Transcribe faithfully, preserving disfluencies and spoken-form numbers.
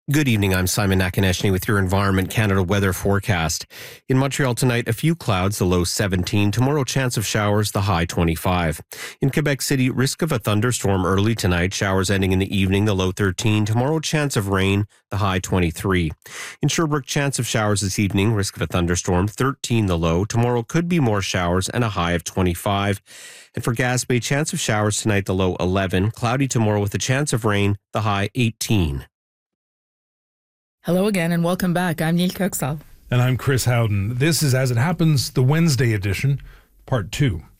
Good evening, I'm Simon Nakaneshny with your Environment Canada weather forecast. In Montreal tonight, a few clouds, the low seventeen. Tomorrow, chance of showers, the high twenty-five. In Quebec City, risk of a thunderstorm early tonight, showers ending in the evening, the low thirteen. Tomorrow, chance of rain, the high twenty-three. In Sherbrooke, chance of showers this evening, risk of a thunderstorm, thirteen the low. Tomorrow could be more showers and a high of twenty-five. And for Gaspé, chance of showers tonight, the low eleven. Cloudy tomorrow with a chance of rain, the high eighteen. Hello again and welcome back. I'm Neil Kirksall. And I'm Chris Howden. This is As It Happens, the Wednesday edition, part two.